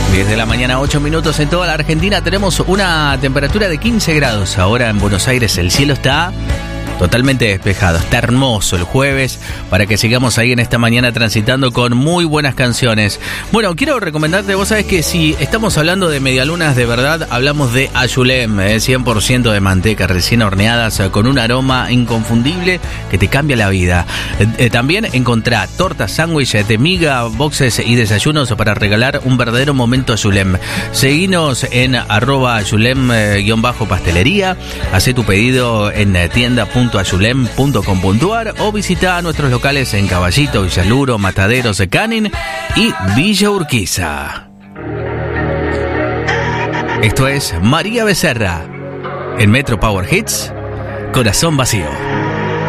Desde la mañana, 8 minutos en toda la Argentina. Tenemos una temperatura de 15 grados. Ahora en Buenos Aires el cielo está totalmente despejado. Está hermoso el jueves para que sigamos ahí en esta mañana transitando con muy buenas canciones. Bueno, quiero recomendarte, vos sabés que si estamos hablando de medialunas de verdad, hablamos de Ayulem, 100% de manteca, recién horneadas, con un aroma inconfundible que te cambia la vida. También encontrá tortas, sándwiches de miga, boxes y desayunos para regalar un verdadero momento Ayulem. Seguinos en @Ayulem_pastelería. Hacé tu pedido en tienda.ayulem.com.ar o visita nuestros locales en Caballito, Villaluro, Mataderos, Canin y Villa Urquiza. Esto es María Becerra en Metro Power Hits, Corazón Vacío.